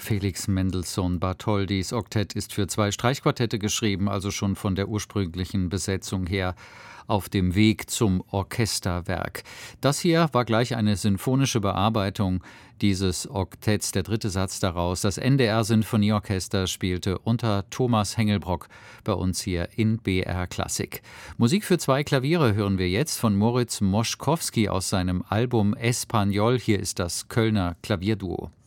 Felix Mendelssohn Bartholdys Oktett ist für 2 Streichquartette geschrieben, also schon von der ursprünglichen Besetzung her auf dem Weg zum Orchesterwerk. Das hier war gleich eine sinfonische Bearbeitung dieses Oktetts, der 3. Satz daraus. Das NDR Sinfonieorchester spielte unter Thomas Hengelbrock bei uns hier in BR Klassik. Musik für 2 Klaviere hören wir jetzt von Moritz Moschkowski aus seinem Album Espagnol. Hier ist das Kölner Klavierduo.